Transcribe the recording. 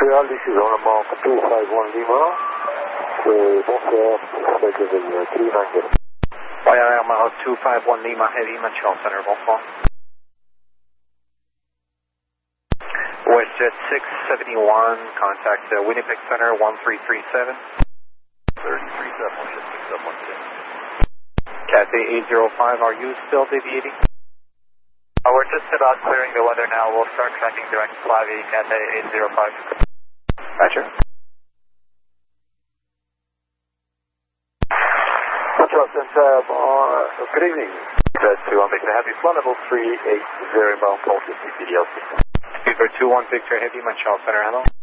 Montréal, this is Ornament 251 Lima. Bonsoir, avec le Clean Angle. Ornament 251 Lima, Heavy, Montreal Center, bonsoir. WestJet 671, contact Winnipeg Center 1337. 1337, Cathay 805, are you still deviating? We're just about clearing the weather now. We'll start tracking direct Flavie, Cathay 805. Roger. Montreal Center, good evening. To make the Heavy Flight level 380 inbound Pulse CPDLC. Speedbird 21 Victor Heavy, Montreal Center, hello.